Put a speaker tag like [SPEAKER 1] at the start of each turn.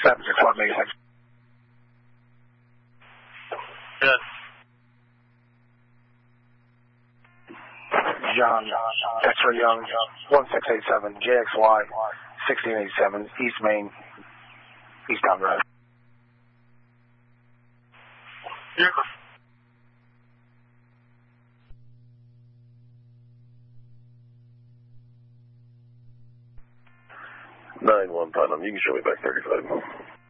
[SPEAKER 1] 761 Mason.
[SPEAKER 2] Good.
[SPEAKER 1] John, X-ray Young, 1687, JXY, 1687, East Main, eastbound road.
[SPEAKER 2] Vehicle.
[SPEAKER 3] 9-1 Putnam, you can show me back 35.